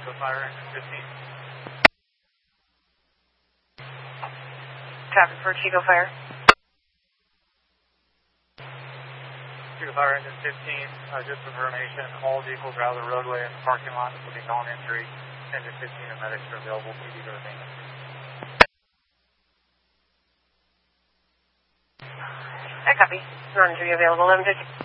Chico Fire Engine 15. Traffic for Chico Fire. Chico Fire Engine 15, just information, all vehicles are out of the roadway and the parking lot, including non-entry. Engine 15 and medics are available to you to remain. I copy. Non-entry available, 1150.